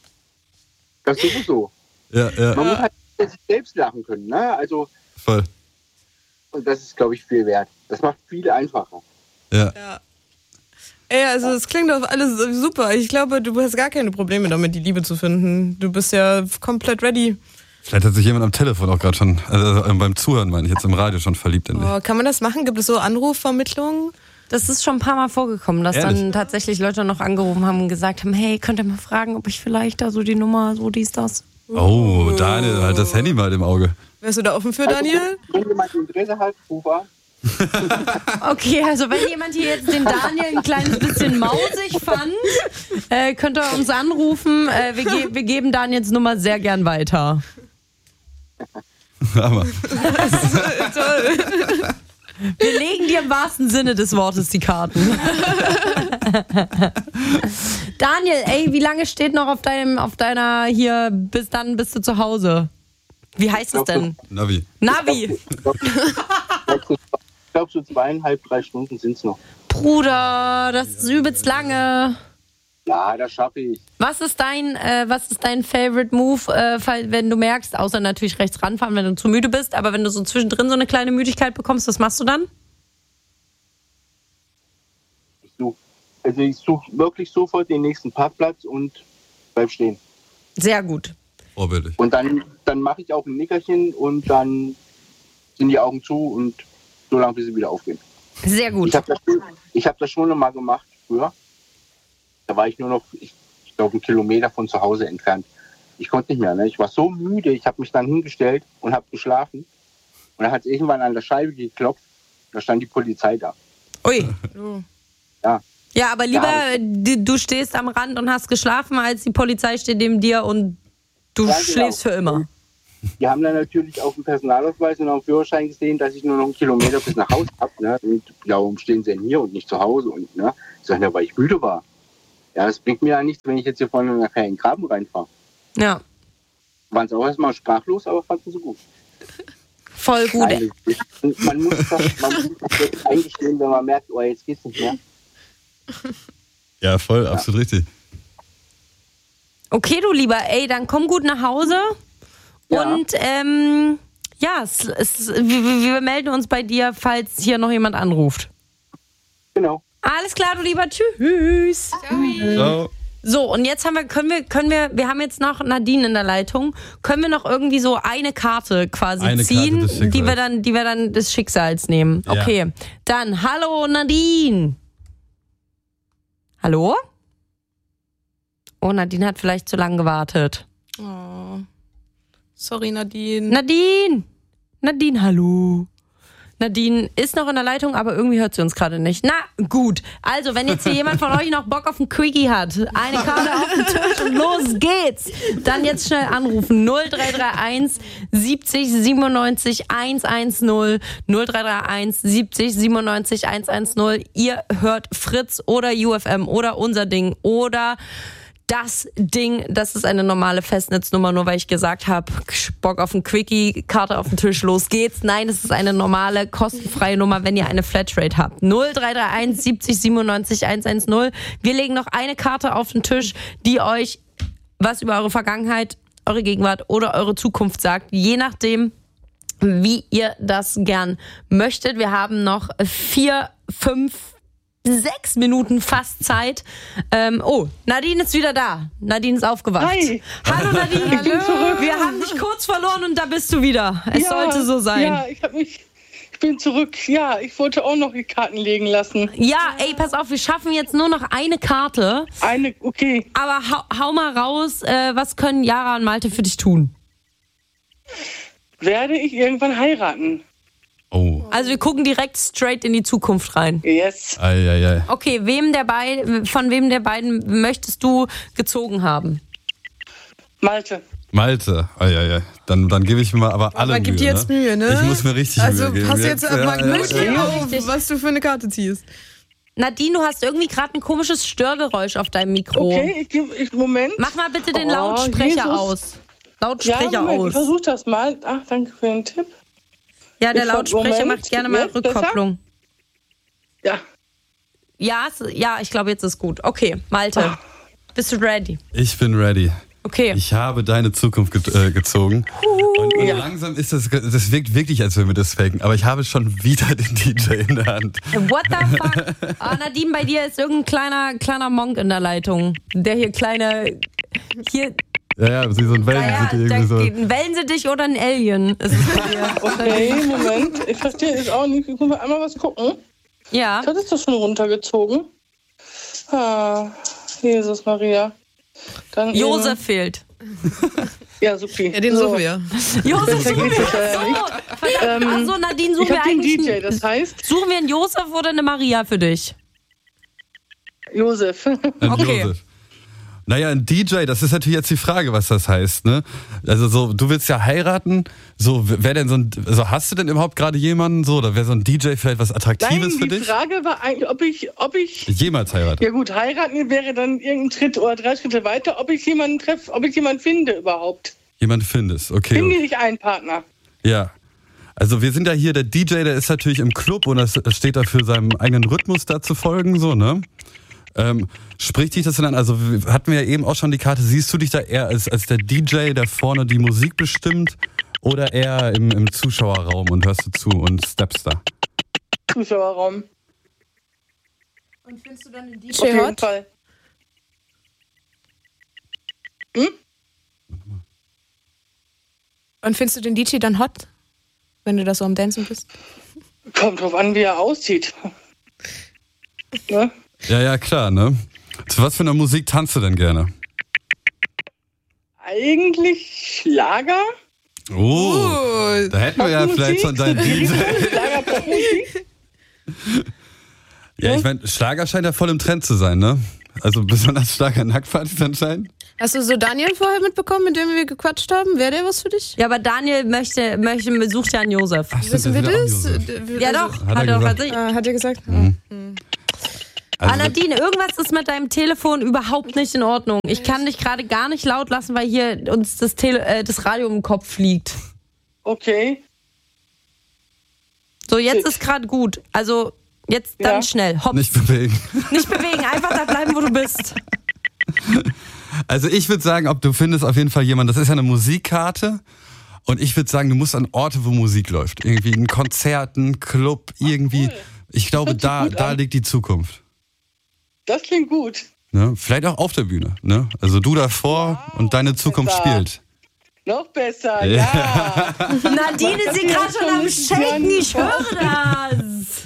das sowieso. Ja, ja, Man muss halt mit sich selbst lachen können, ne? Also, voll. und das ist, glaube ich, viel wert. Das macht viel einfacher. Ja. Ey, also es klingt doch alles super. Ich glaube, du hast gar keine Probleme damit, die Liebe zu finden. Du bist ja komplett ready. Vielleicht hat sich jemand am Telefon auch gerade schon, also beim Zuhören meine ich, jetzt im Radio schon verliebt in dich. Oh, kann man das machen? Gibt es so Anrufvermittlungen? Das ist schon ein paar Mal vorgekommen, dass Ehrlich? dann tatsächlich Leute noch angerufen haben und gesagt haben, hey, könnt ihr mal fragen, ob ich vielleicht da so die Nummer, so dies, das. Oh, Daniel, halt das Handy mal im Auge. Wärst du da offen für, Daniel? Wenn jemand Interesse hat, ruf an. Okay, also wenn jemand hier jetzt den Daniel ein kleines bisschen mausig fand, äh, könnt ihr uns anrufen. Äh, wir, ge wir geben Daniels Nummer sehr gern weiter. Hammer. Toll. Wir legen dir im wahrsten Sinne des Wortes die Karten. Daniel, ey, wie lange steht noch auf deinem, auf deiner hier, bis dann bist du zu Hause? Wie heißt es denn? Navi. Navi. Ich glaube, so zweieinhalb, drei Stunden sind es noch. Bruder, das ist übelst lange. Ja, das schaffe ich. Was ist dein, äh, was ist dein Favorite Move, äh, fall- wenn du merkst, außer natürlich rechts ranfahren, wenn du zu müde bist, aber wenn du so zwischendrin so eine kleine Müdigkeit bekommst, was machst du dann? Ich such, also ich suche wirklich sofort den nächsten Parkplatz und bleib stehen. Sehr gut. Vorbildlich. Und dann, dann mache ich auch ein Nickerchen und dann sind die Augen zu und so lange, bis sie wieder aufgehen. Sehr gut. Ich habe das, ich hab das schon mal gemacht früher. Da war ich nur noch, ich, ich glaube, einen Kilometer von zu Hause entfernt. Ich konnte nicht mehr. Ne? Ich war so müde, ich habe mich dann hingestellt und habe geschlafen. Und dann hat es irgendwann an der Scheibe geklopft. Da stand die Polizei da. Ui. Ja. Ja, aber lieber Ja. du, du stehst am Rand und hast geschlafen, als die Polizei steht neben dir und du Ja, genau. schläfst für immer. Die haben dann natürlich auf dem Personalausweis und auf dem Führerschein gesehen, dass ich nur noch einen Kilometer bis nach Hause habe. Ne? Und ja, warum stehen sie denn hier und nicht zu Hause? Und, ne? Ich sage, ja, weil ich müde war. Ja, das bringt mir ja nichts, wenn ich jetzt hier vorne nachher in den Graben reinfahre. Ja, Waren sie auch erstmal sprachlos, aber fanden sie gut. voll gut. Nein, man muss das, man muss das jetzt eingestehen, wenn man merkt, oh, jetzt geht's nicht mehr. Ja, voll, absolut richtig. Okay, du Lieber, ey, dann komm gut nach Hause. Ja. Und ähm, ja, es, es, wir, wir melden uns bei dir, falls hier noch jemand anruft. Genau. Alles klar, du Lieber, tschüss. Ciao. So, und jetzt haben wir, können wir, können wir, wir haben jetzt noch Nadine in der Leitung. Können wir noch irgendwie so eine Karte quasi Eine ziehen, Karte des Schicksals. die wir dann, die wir dann des Schicksals nehmen? Ja. Okay. Dann, hallo Nadine. Hallo? Oh, Nadine hat vielleicht zu lange gewartet. Oh. Sorry, Nadine. Nadine! Nadine, hallo. Nadine ist noch in der Leitung, aber irgendwie hört sie uns gerade nicht. Na, gut. Also, wenn jetzt hier jemand von euch noch Bock auf einen Quickie hat, eine Karte auf den Tisch und los geht's, dann jetzt schnell anrufen. null drei drei eins siebzig siebenundneunzig hundertzehn. null drei drei eins siebzig siebenundneunzig hundertzehn. Ihr hört Fritz oder U F M oder unser Ding oder das Ding, das ist eine normale Festnetznummer, nur weil ich gesagt habe, Bock auf ein Quickie, Karte auf den Tisch, los geht's. Nein, es ist eine normale, kostenfreie Nummer, wenn ihr eine Flatrate habt. null drei drei eins siebzig siebenundneunzig hundertzehn. Wir legen noch eine Karte auf den Tisch, die euch was über eure Vergangenheit, eure Gegenwart oder eure Zukunft sagt, je nachdem, wie ihr das gern möchtet. Wir haben noch vier, fünf, sechs Minuten fast Zeit. Ähm, oh, Nadine ist wieder da. Nadine ist aufgewacht. Hi. Hallo Nadine. Ich bin zurück. Wir haben dich kurz verloren und da bist du wieder. Es Ja, sollte so sein. Ja, ich hab mich. Ich bin zurück. Ja, ich wollte auch noch die Karten legen lassen. Ja, ey, pass auf, wir schaffen jetzt nur noch eine Karte. Eine, okay. Aber hau, hau mal raus, äh, was können Jara und Malte für dich tun? Werde ich irgendwann heiraten? Oh. Also wir gucken direkt straight in die Zukunft rein. Yes. Eieiei. Okay, wem der beid, von wem der beiden möchtest du gezogen haben? Malte. Malte. Eieiei. Dann, dann gebe ich mir mal aber alle Aber gib Mühe, dir jetzt ne? Mühe, ne? Ich muss mir richtig also Mühe geben. pass jetzt ja, mal ja, wirklich ja. auf, was du für eine Karte ziehst. Nadine, du hast irgendwie gerade ein komisches Störgeräusch auf deinem Mikro. Okay, ich gebe. Ich, Moment. Mach mal bitte den Oh, Lautsprecher Jesus. aus. Ja, Lautsprecher Moment, ich aus. versuch das mal. Ach, danke für den Tipp. Ja, der Ich hab- Lautsprecher Moment, macht gerne mal jetzt besser? Rückkopplung. Ja. Ja, es, ja, ich glaube, jetzt ist gut. Okay, Malte, bist du ready? Ich bin ready. Okay. Ich habe deine Zukunft ge äh, gezogen. Und, und langsam ist das, das wirkt wirklich, als würden wir das faken. Aber ich habe schon wieder den D J in der Hand. What the fuck? Ah, Nadine, bei dir ist irgendein kleiner, kleiner Monk in der Leitung. Der hier kleine, hier, Ja, ja, wie so ein naja, Wellensittich da irgendwie so. geht ein Wellensittich oder ein Alien. Ist es bei dir. Okay, Moment. Ich verstehe es auch nicht. Ich muss mal einmal was gucken. Ja. Was ist das schon runtergezogen? Ah, Jesus Maria. Dann Josef fehlt. Eben, ja, super. Ja, den so. suchen wir. Josef suchen geht wir. das ja So, nicht. verdammt. Ähm, Achso, Nadine, suchen Ich wir habe den eigentlich D J, einen, das heißt suchen wir einen Josef oder eine Maria für dich? Josef. Ein Okay. Josef. Naja, ein D J, das ist natürlich jetzt die Frage, was das heißt, ne? Also so, du willst ja heiraten, so, wer denn so ein, also hast du denn überhaupt gerade jemanden so, oder wäre so ein D J vielleicht was Attraktives Nein, für die dich? Frage war eigentlich, ob ich, ob ich, Jemals heiraten? ja gut, heiraten wäre dann irgendein Schritt oder drei Schritte weiter, ob ich jemanden treffe, ob ich jemanden finde überhaupt. Jemand findest, okay. Finde ich einen Partner. Ja. Also wir sind ja hier, der D J, der ist natürlich im Club und das steht dafür, seinem eigenen Rhythmus da zu folgen, so, ne? Ähm, spricht dich das denn an? Also hatten wir ja eben auch schon die Karte, siehst du dich da eher als, als der D J, der vorne die Musik bestimmt, oder eher im, im Zuschauerraum und hörst du zu und steppst da? Zuschauerraum. Und findest du dann den D Auf jeden J hot? Fall. Und findest du den D J dann hot? Wenn du da so am Dancen bist? Kommt drauf an, wie er aussieht. Ne? Ja, ja, klar, ne? Zu was für einer Musik tanzt du denn gerne? Eigentlich Schlager. Oh, Uh, da hätten wir ja vielleicht schon deinen D J. Schlager, Popmusik. Ja, ich meine, Schlager scheint ja voll im Trend zu sein, ne? Also besonders Schlager Nacktpartys anscheinend. hast du so Daniel vorher mitbekommen, mit dem wir gequatscht haben? Wäre der was für dich? Ja, aber Daniel möchte, möchte sucht ja einen Josef. Ach, stimmt, Wissen wir das das? ist ja auch Josef. Ja doch, Hat er hat er doch gesagt. erzählt. Ah, hat er gesagt? Mhm. Mhm. Also, Ah, Nadine, irgendwas ist mit deinem Telefon überhaupt nicht in Ordnung. Ich kann dich gerade gar nicht laut lassen, weil hier uns das, Tele äh, das Radio im Kopf fliegt. Okay. So, jetzt Shit. ist gerade gut. Also, jetzt dann Ja. schnell. Hopp. nicht bewegen. Nicht bewegen, einfach da bleiben, wo du bist. Also ich würde sagen, ob du findest auf jeden Fall jemanden, das ist ja eine Musikkarte. Und ich würde sagen, du musst an Orte, wo Musik läuft. Irgendwie ein Konzert, ein Club, irgendwie. cool. Ich glaube, hört sich da, gut da an. liegt die Zukunft. Das klingt gut. Ne? Vielleicht auch auf der Bühne. Ne? Also du davor Wow, und deine Zukunft besser. spielt. Noch besser, ja. Nadine ist hier gerade schon am Shaken, ich höre das.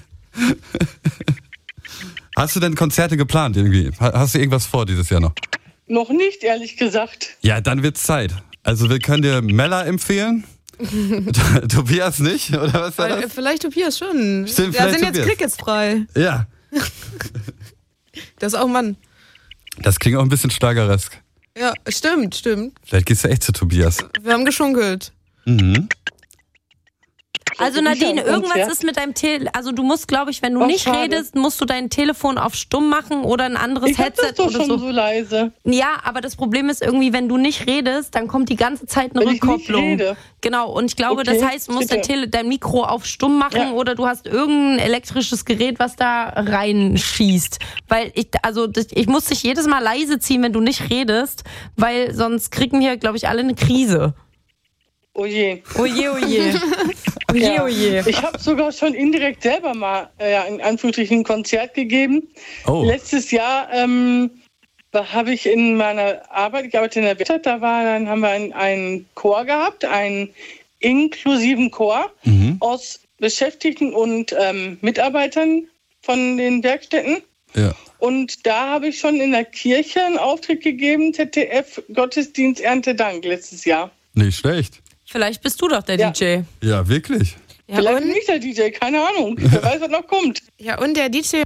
Hast du denn Konzerte geplant irgendwie? Ha- Hast du irgendwas vor dieses Jahr noch? Noch nicht, ehrlich gesagt. Ja, dann wird's Zeit. Also wir können dir Mella empfehlen. Tobias nicht, oder was war Äh, das? Vielleicht Tobias schon. Stimmt, da vielleicht sind jetzt Tobias. Crickets frei. Ja, Das ist auch ein Mann. das klingt auch ein bisschen schlageresk. Ja, stimmt, stimmt. Vielleicht gehst du echt zu Tobias. Wir haben geschunkelt. Mhm. Also bin ich Nadine, am irgendwas Konzert. ist mit deinem Telefon, also du musst, glaube ich, wenn du Oh, nicht schade. redest, musst du dein Telefon auf stumm machen oder ein anderes Ich hab Headset das doch oder schon so. so leise. Ja, aber das Problem ist irgendwie, wenn du nicht redest, dann kommt die ganze Zeit eine Wenn ich nicht Rückkopplung. rede. Genau, und ich glaube, Okay, das heißt, du musst dein, bitte. Tele dein Mikro auf stumm machen Ja. oder du hast irgendein elektrisches Gerät, was da reinschießt. Weil ich, also das, ich muss dich jedes Mal leise ziehen, wenn du nicht redest, weil sonst kriegen wir, glaube ich, alle eine Krise. Oh je. Oje, oje. Oje, Ja. oje. Ich habe sogar schon indirekt selber mal äh, in Anführungsstrichen ein Konzert gegeben. Oh, Letztes Jahr ähm, da habe ich in meiner Arbeit, ich arbeite in der Wirtschaft, da war, dann haben wir einen, einen Chor gehabt, einen inklusiven Chor mhm. aus Beschäftigten und ähm, Mitarbeitern von den Werkstätten. ja. Und da habe ich schon in der Kirche einen Auftritt gegeben, Z D F Gottesdienst Erntedank letztes Jahr. Nicht schlecht. Vielleicht bist du doch der Ja. D J. Ja, wirklich. Ja, Vielleicht und, nicht der D J, keine Ahnung. Wer weiß, was noch kommt. ja, und der D J.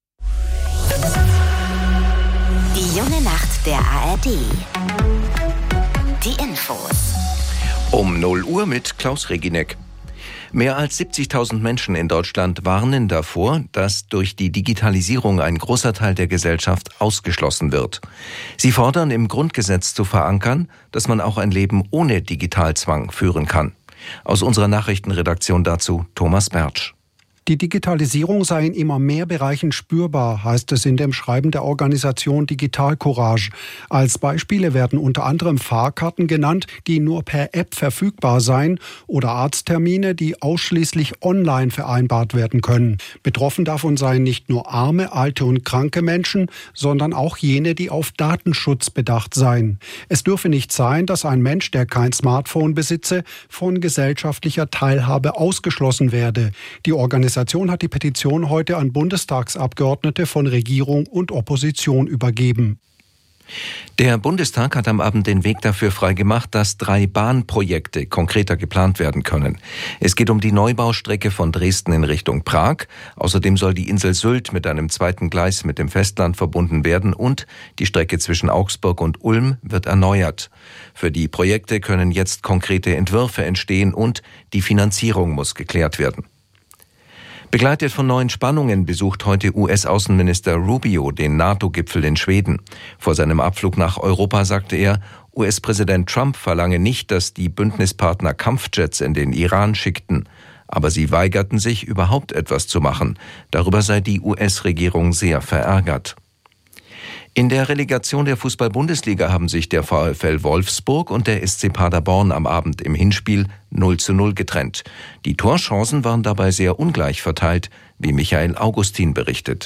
Die junge Nacht der A R D. Die Infos. Um null Uhr mit Klaus Regineck. Mehr als siebzigtausend Menschen in Deutschland warnen davor, dass durch die Digitalisierung ein großer Teil der Gesellschaft ausgeschlossen wird. Sie fordern, im Grundgesetz zu verankern, dass man auch ein Leben ohne Digitalzwang führen kann. Aus unserer Nachrichtenredaktion dazu Thomas Bertsch. Die Digitalisierung sei in immer mehr Bereichen spürbar, heißt es in dem Schreiben der Organisation Digital Courage. Als Beispiele werden unter anderem Fahrkarten genannt, die nur per App verfügbar seien, oder Arzttermine, die ausschließlich online vereinbart werden können. Betroffen davon seien nicht nur arme, alte und kranke Menschen, sondern auch jene, die auf Datenschutz bedacht seien. Es dürfe nicht sein, dass ein Mensch, der kein Smartphone besitze, von gesellschaftlicher Teilhabe ausgeschlossen werde. Die Organisation hat die Petition heute an Bundestagsabgeordnete von Regierung und Opposition übergeben. Der Bundestag hat am Abend den Weg dafür freigemacht, dass drei Bahnprojekte konkreter geplant werden können. Es geht um die Neubaustrecke von Dresden in Richtung Prag. Außerdem soll die Insel Sylt mit einem zweiten Gleis mit dem Festland verbunden werden und die Strecke zwischen Augsburg und Ulm wird erneuert. Für die Projekte können jetzt konkrete Entwürfe entstehen und die Finanzierung muss geklärt werden. Begleitet von neuen Spannungen besucht heute U S-Außenminister Rubio den NATO-Gipfel in Schweden. Vor seinem Abflug nach Europa sagte er, U S-Präsident Trump verlange nicht, dass die Bündnispartner Kampfjets in den Iran schickten. Aber sie weigerten sich, überhaupt etwas zu machen. Darüber sei die U S-Regierung sehr verärgert. In der Relegation der Fußball-Bundesliga haben sich der VfL Wolfsburg und der S C Paderborn am Abend im Hinspiel null zu null getrennt. Die Torchancen waren dabei sehr ungleich verteilt, wie Michael Augustin berichtet.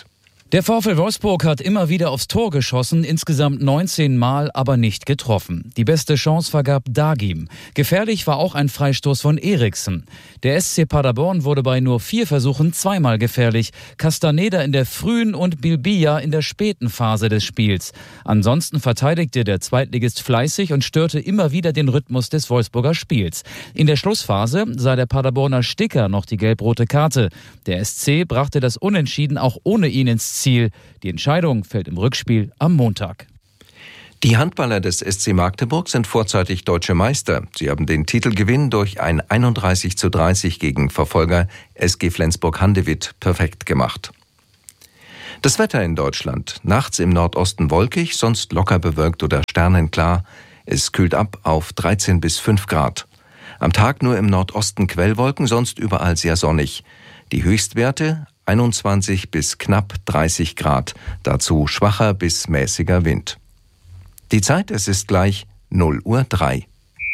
Der VfL Wolfsburg hat immer wieder aufs Tor geschossen, insgesamt neunzehn Mal, aber nicht getroffen. Die beste Chance vergab Dagim. Gefährlich war auch ein Freistoß von Eriksen. Der S C Paderborn wurde bei nur vier Versuchen zweimal gefährlich. Castaneda in der frühen und Bilbia in der späten Phase des Spiels. Ansonsten verteidigte der Zweitligist fleißig und störte immer wieder den Rhythmus des Wolfsburger Spiels. In der Schlussphase sah der Paderborner Sticker noch die gelb-rote Karte. Der S C brachte das Unentschieden auch ohne ihn ins Ziel. Die Entscheidung fällt im Rückspiel am Montag. Die Handballer des S C Magdeburg sind vorzeitig deutsche Meister. Sie haben den Titelgewinn durch ein einunddreißig zu dreißig gegen Verfolger S G Flensburg-Handewitt perfekt gemacht. Das Wetter in Deutschland. Nachts im Nordosten wolkig, sonst locker bewölkt oder sternenklar. Es kühlt ab auf dreizehn bis fünf Grad. Am Tag nur im Nordosten Quellwolken, sonst überall sehr sonnig. Die Höchstwerte einundzwanzig bis knapp dreißig Grad, dazu schwacher bis mäßiger Wind. Die Zeit, es ist gleich null Uhr drei.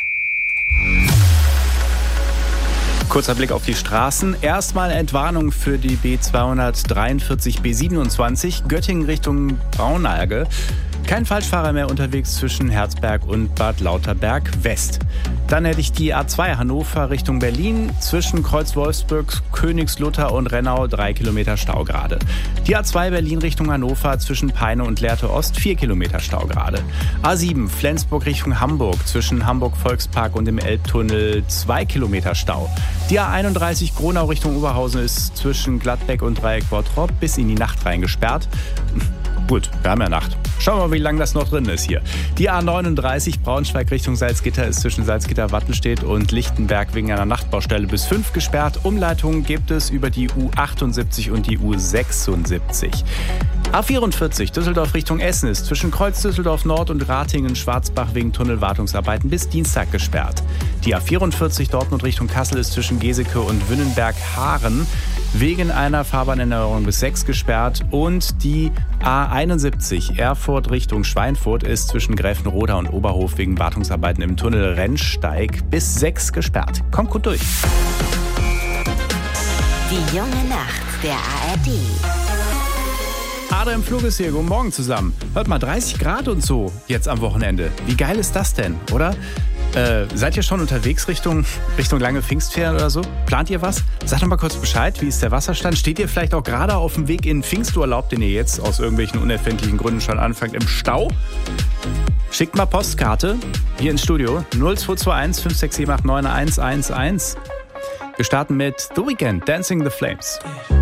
Kurzer Blick auf die Straßen. Erstmal Entwarnung für die B zweihundertdreiundvierzig B siebenundzwanzig, Göttingen Richtung Braunlage. Kein Falschfahrer mehr unterwegs zwischen Herzberg und Bad Lauterberg West. Dann hätte ich die A zwei Hannover Richtung Berlin, zwischen Kreuz Wolfsburg, Königslutter und Rennau drei Kilometer Stau gerade. Die A zwei Berlin Richtung Hannover, zwischen Peine und Lehrte Ost vier Kilometer Stau gerade. A sieben Flensburg Richtung Hamburg, zwischen Hamburg Volkspark und dem Elbtunnel zwei Kilometer Stau. Die A einunddreißig Gronau Richtung Oberhausen ist zwischen Gladbeck und Dreieck Bottrop bis in die Nacht reingesperrt. Gut, wir haben ja Nacht. Schauen wir mal, wie lange das noch drin ist hier. Die A neununddreißig Braunschweig Richtung Salzgitter ist zwischen Salzgitter-Wattenstedt und Lichtenberg wegen einer Nachtbaustelle bis fünf gesperrt. Umleitungen gibt es über die U achtundsiebzig und die U sechsundsiebzig. A vierundvierzig Düsseldorf Richtung Essen ist zwischen Kreuz Düsseldorf Nord und Ratingen-Schwarzbach wegen Tunnelwartungsarbeiten bis Dienstag gesperrt. Die A vierundvierzig Dortmund Richtung Kassel ist zwischen Geseke und Wünnenberg-Haaren wegen einer Fahrbahnänderung bis sechs gesperrt. Und die A einundsiebzig Erfurt Richtung Schweinfurt ist zwischen Gräfenroda und Oberhof wegen Wartungsarbeiten im Tunnel Rennsteig bis sechs gesperrt. Kommt gut durch. Die junge Nacht der A R D. Adrian im Flug ist hier. Guten Morgen zusammen. Hört mal, dreißig Grad und so jetzt am Wochenende. Wie geil ist das denn, oder? Äh, seid ihr schon unterwegs Richtung, Richtung lange Pfingstferien oder so? Plant ihr was? Sagt doch mal kurz Bescheid, wie ist der Wasserstand? Steht ihr vielleicht auch gerade auf dem Weg in Pfingsturlaub, den ihr jetzt aus irgendwelchen unerfindlichen Gründen schon anfangt, im Stau? Schickt mal Postkarte hier ins Studio null zwei zwei eins fünf sechs sieben acht neun eins eins eins. Wir starten mit The Weeknd, Dancing the Flames.